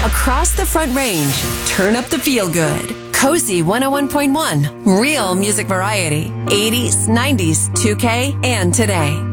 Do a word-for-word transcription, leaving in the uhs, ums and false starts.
Across the Front Range, turn up the feel good. Cozy one oh one point one, real music variety, eighties, nineties, two K, and today.